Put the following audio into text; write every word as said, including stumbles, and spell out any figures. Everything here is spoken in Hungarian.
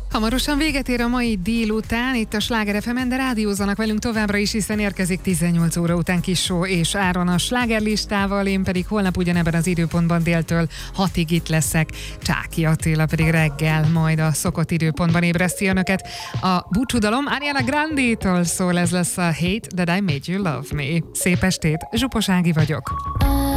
Hamarosan véget ér a mai délután, itt a Sláger ef emen, de rádiózzanak velünk továbbra is, hiszen érkezik tizennyolc óra után Kissó és Áron a slágerlistával, én pedig holnap ugyanebben az időpontban déltől hatig itt leszek. Csáki Attila pedig reggel majd a szokott időpontban ébreszti önöket. A búcsúdalom Ariana Grande-től szól, ez lesz a Hate That I Made You Love Me. Szép estét, Zsuposági vagyok.